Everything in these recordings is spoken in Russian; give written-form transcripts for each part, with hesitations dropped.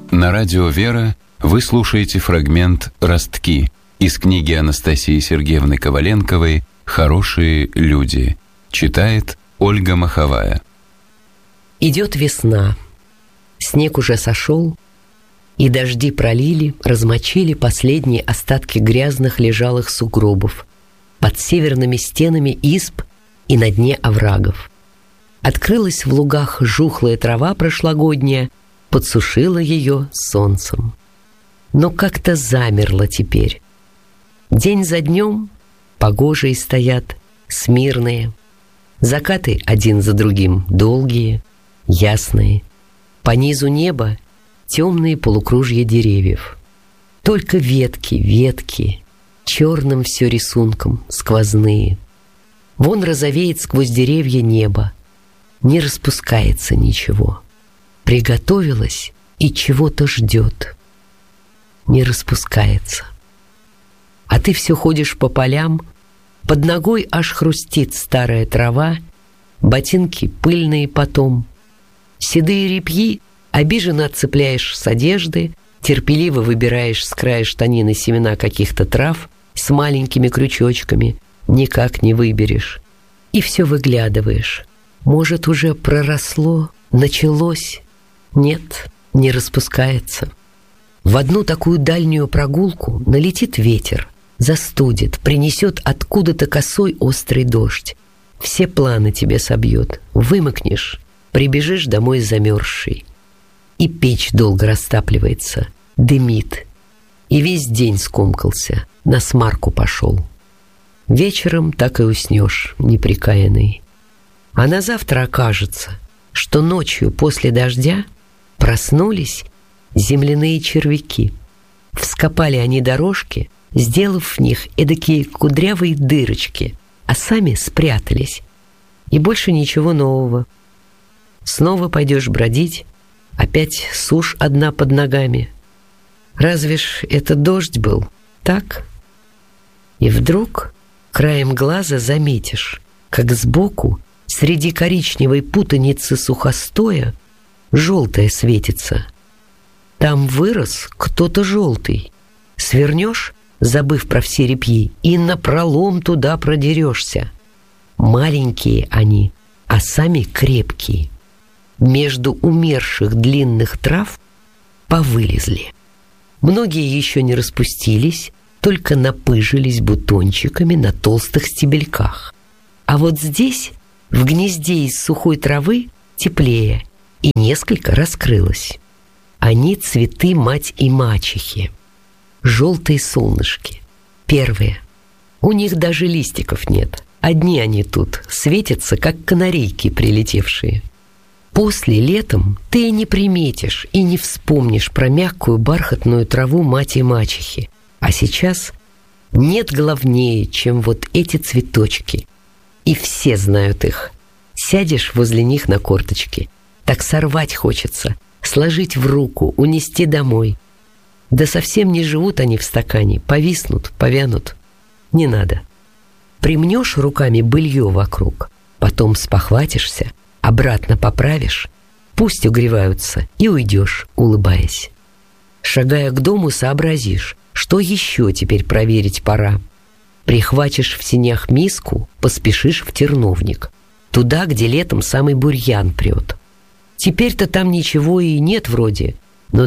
На радио «Вера» вы слушаете фрагмент «Ростки» из книги Анастасии Сергеевны Коваленковой «Хорошие люди». Читает Ольга Маховая. Идет весна. Снег уже сошел, и дожди пролили, размочили последние остатки грязных лежалых сугробов под северными стенами изб и на дне оврагов. Открылась в лугах жухлая трава прошлогодняя, подсушила ее солнцем. Но как-то замерло теперь. День за днем погожие стоят, смирные. Закаты один за другим долгие, ясные. По низу неба темные полукружья деревьев. Только ветки, черным все рисунком, сквозные. Вон розовеет сквозь деревья небо. Не распускается ничего. Приготовилась и чего-то ждет. Не распускается. А ты все ходишь по полям, под ногой аж хрустит старая трава, ботинки пыльные потом. Седые репьи обиженно отцепляешь с одежды, терпеливо выбираешь с края штанины семена каких-то трав с маленькими крючочками, никак не выберешь. И все выглядываешь. Может, уже проросло, началось? Нет, не распускается. В одну такую дальнюю прогулку налетит ветер, застудит, принесет откуда-то косой острый дождь. Все планы тебе собьет, вымокнешь, прибежишь домой замерзший. И печь долго растапливается, дымит. И весь день скомкался, на смарку пошел. Вечером так и уснешь, неприкаянный. А на завтра окажется, что ночью после дождя проснулись земляные червяки. Вскопали они дорожки, сделав в них эдакие кудрявые дырочки, а сами спрятались. И больше ничего нового. Снова пойдешь бродить, опять сушь одна под ногами. Разве ж это дождь был, так? И вдруг краем глаза заметишь, как сбоку среди коричневой путаницы сухостоя желтое светится. Там вырос кто-то желтый. Свернешь, забыв про все репьи, и напролом туда продерешься. Маленькие они, а сами крепкие. Между умерших длинных трав повылезли. Многие еще не распустились, только напыжились бутончиками на толстых стебельках. А вот здесь, в гнезде из сухой травы, теплее, и несколько раскрылось. Они цветы мать и мачехи. Желтые солнышки. Первые. У них даже листиков нет. Одни они тут, светятся, как канарейки прилетевшие. После летом ты и не приметишь, и не вспомнишь про мягкую бархатную траву мать и мачехи. А сейчас нет главнее, чем вот эти цветочки. И все знают их. Сядешь возле них на корточки. Так сорвать хочется, сложить в руку, унести домой. Да совсем не живут они в стакане, повиснут, повянут. Не надо. Примнешь руками былье вокруг, потом спохватишься, обратно поправишь, пусть угреваются, и уйдешь, улыбаясь. Шагая к дому, сообразишь, что еще теперь проверить пора. Прихватишь в сенях миску, поспешишь в терновник, туда, где летом самый бурьян прет. Теперь-то там ничего и нет вроде, но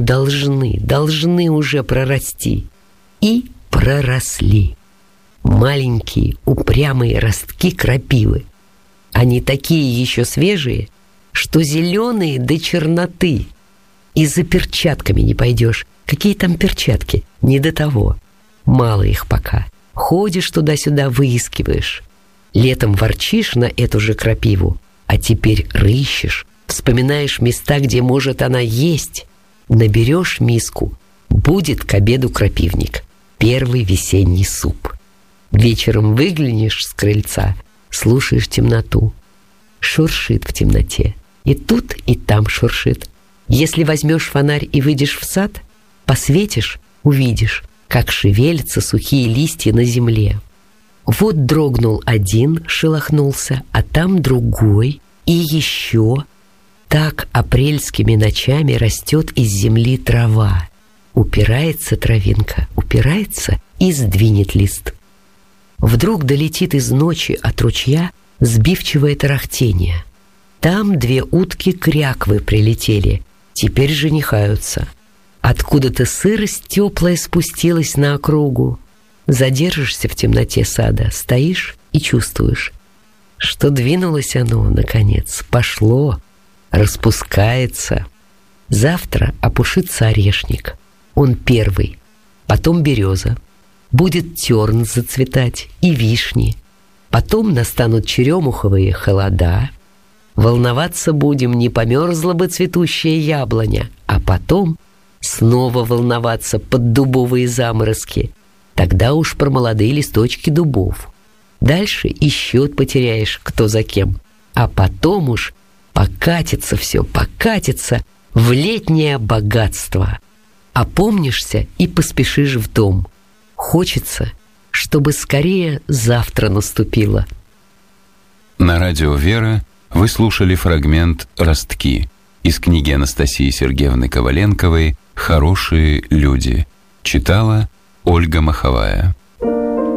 должны уже прорасти. И проросли. Маленькие, упрямые ростки крапивы. Они такие еще свежие, что зеленые до черноты. И за перчатками не пойдешь. Какие там перчатки? Не до того. Мало их пока. Ходишь туда-сюда, выискиваешь. Летом ворчишь на эту же крапиву, а теперь рыщешь, вспоминаешь места, где может она есть. Наберешь миску, будет к обеду крапивник. Первый весенний суп. Вечером выглянешь с крыльца, слушаешь темноту. Шуршит в темноте. И тут, и там шуршит. Если возьмешь фонарь и выйдешь в сад, посветишь, увидишь, как шевелятся сухие листья на земле. Вот дрогнул один, шелохнулся, а там другой, и еще. Так апрельскими ночами растет из земли трава. Упирается травинка, упирается и сдвинет лист. Вдруг долетит из ночи от ручья сбивчивое тарахтение. Там 2 утки-кряквы прилетели, теперь женихаются. Откуда-то сырость теплая спустилась на округу. Задержишься в темноте сада, стоишь и чувствуешь, что двинулось оно, наконец, пошло, распускается. Завтра опушится орешник, он первый, потом береза, будет терн зацветать и вишни, потом настанут черемуховые холода, волноваться будем, не померзла бы цветущая яблоня, а потом снова волноваться под дубовые заморозки, тогда уж про молодые листочки дубов. Дальше и счет потеряешь, кто за кем. А потом уж покатится все, покатится в летнее богатство. Опомнишься и поспешишь в дом. Хочется, чтобы скорее завтра наступило. На радио «Вера» вы слушали фрагмент «Ростки» из книги Анастасии Сергеевны Коваленковой «Хорошие люди». Читала Ольга Маховая.